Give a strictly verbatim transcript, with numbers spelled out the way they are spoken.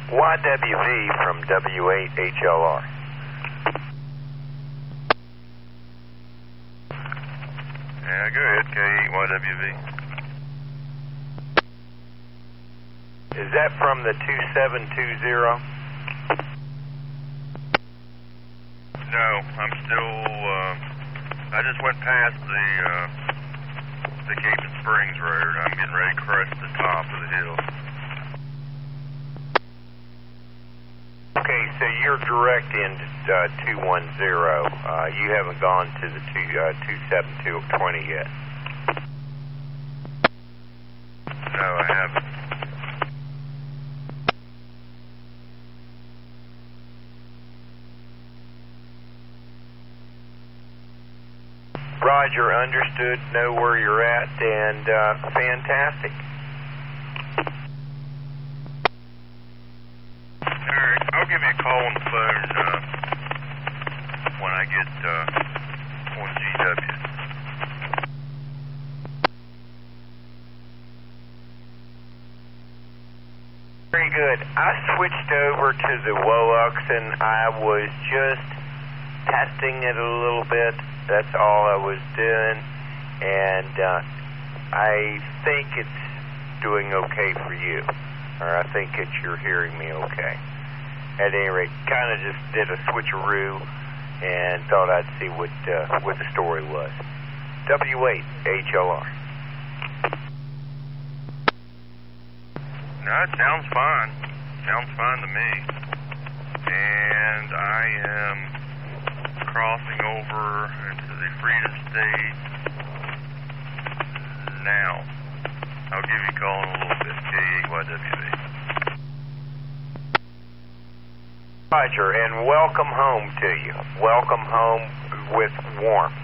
Y W V from W eight H L R. Yeah, go ahead, K eight Y W V. Is that from the two seven two zero? No, I'm still, uh, I just went past the, uh, the Cape and Springs Road. I'm getting ready to crest the top of the hill. Okay, so you're direct into uh, two one zero. Uh, you haven't gone to the two, uh, two seven two twenty yet. No, I haven't. Roger, understood, know where you're at, and uh, fantastic. Alright, I'll give you a call on the phone uh, when I get uh, on G W. Very good. I switched over to the WOLUX, and I was just testing it a little bit. That's all I was doing, and uh, I think it's doing okay for you, or I think that you're hearing me okay. At any rate, kind of just did a switcheroo and thought I'd see what uh, what the story was. W eight H L R. No, it sounds fine. Sounds fine to me. And I am crossing over into the Freedom State now. I'll give you a call in a little bit, K eight Y W V. Roger, and welcome home to you. Welcome home with warmth.